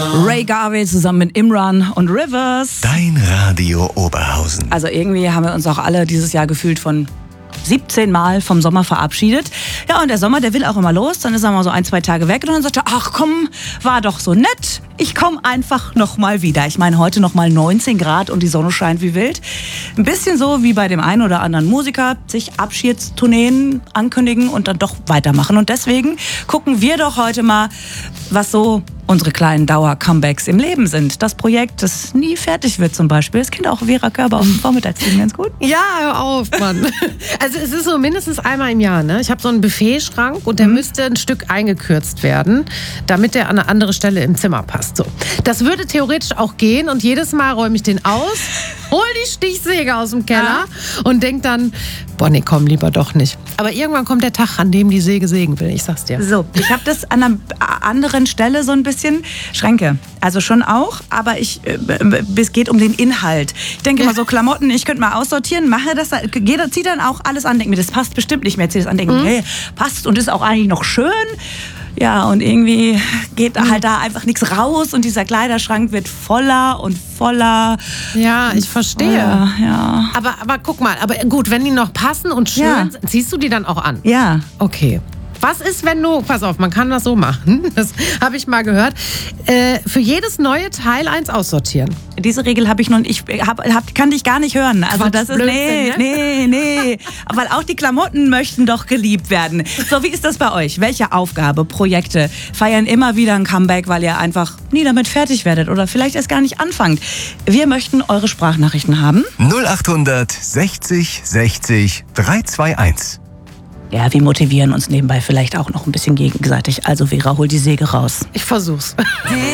Ray Garvey zusammen mit Imran und Rivers. Dein Radio Oberhausen. Also irgendwie haben wir uns auch alle dieses Jahr gefühlt von 17 Mal vom Sommer verabschiedet. Ja, und der Sommer, der will auch immer los. Dann ist er mal so 1-2 Tage weg und dann sagt er, ach komm, war doch so nett. Ich komme einfach noch mal wieder. Ich meine, heute noch mal 19 Grad und die Sonne scheint wie wild. Ein bisschen so wie bei dem einen oder anderen Musiker, sich Abschiedstourneen ankündigen und dann doch weitermachen. Und deswegen gucken wir doch heute mal, was so unsere kleinen Dauer-Comebacks im Leben sind. Das Projekt, das nie fertig wird zum Beispiel. Das kennt auch Vera Körber auf dem Vormittagsteam ganz gut. Ja, hör auf, Mann. Also es ist so mindestens einmal im Jahr. Ne? Ich habe so einen Buffetschrank und der müsste ein Stück eingekürzt werden, damit der an eine andere Stelle im Zimmer passt. So. Das würde theoretisch auch gehen und jedes Mal räume ich den aus, hol die Stichsäge aus dem Keller und denk dann, boah, nee, komm, lieber doch nicht. Aber irgendwann kommt der Tag, an dem die Säge sägen will, ich sag's dir. So, ich habe das an einer anderen Stelle so ein bisschen Schränke. Also schon auch, aber es geht um den Inhalt. Ich denke mal so Klamotten, ich könnte mal aussortieren, mache das, jeder zieht dann auch alles an, denkt mir, das passt bestimmt nicht mehr, zieht das an, denkt mir, hey, passt und ist auch eigentlich noch schön. Ja, und irgendwie geht halt da einfach nichts raus und dieser Kleiderschrank wird voller und voller. Ja, ich verstehe. Ja. Aber guck mal, aber gut, wenn die noch passen und schön sind, ziehst du die dann auch an? Ja. Okay. Was ist, wenn du, pass auf, man kann das so machen, das habe ich mal gehört, für jedes neue Teil eins aussortieren. Diese Regel habe ich noch nicht, kann ich gar nicht hören. Also das ist, nee. Weil auch die Klamotten möchten doch geliebt werden. So, wie ist das bei euch? Welche Aufgabe, Projekte feiern immer wieder ein Comeback, weil ihr einfach nie damit fertig werdet oder vielleicht erst gar nicht anfangt? Wir möchten eure Sprachnachrichten haben. 0800 60 60 321. Ja, wir motivieren uns nebenbei vielleicht auch noch ein bisschen gegenseitig. Also Vera, hol die Säge raus. Ich versuch's.